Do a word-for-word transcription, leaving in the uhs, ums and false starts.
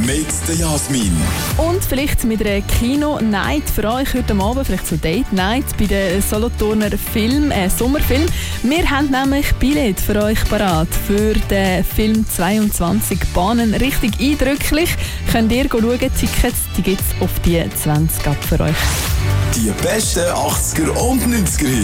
mit der Jasmin. Und vielleicht mit einer Kino-Night für euch heute Abend, vielleicht so Date-Night bei den Solothurner Film, äh, Sommerfilm. Wir haben nämlich Billett für euch parat für den Film zweiundzwanzig Bahnen. Richtig eindrücklich. Könnt ihr schauen, Tickets, die gibt es auf die zwanzig ab für euch. Die besten achtziger und neunziger